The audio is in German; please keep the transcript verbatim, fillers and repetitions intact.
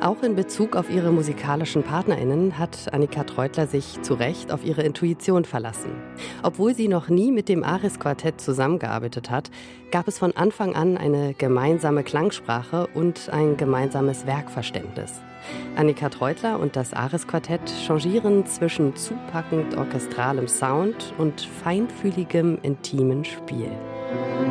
Auch in Bezug auf ihre musikalischen PartnerInnen hat Annika Treutler sich zu Recht auf ihre Intuition verlassen. Obwohl sie noch nie mit dem Aris-Quartett zusammengearbeitet hat, gab es von Anfang an eine gemeinsame Klangsprache und ein gemeinsames Werkverständnis. Annika Treutler und das Aris-Quartett changieren zwischen zupackend orchestralem Sound und feinfühligem, intimen Spiel.